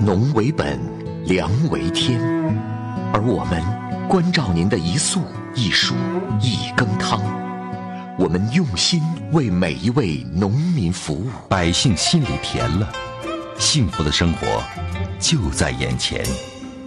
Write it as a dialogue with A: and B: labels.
A: 农为本，粮为天，而我们关照您的一粟一蔬一羹汤，我们用心为每一位农民服务，
B: 百姓心里甜了，幸福的生活就在眼前。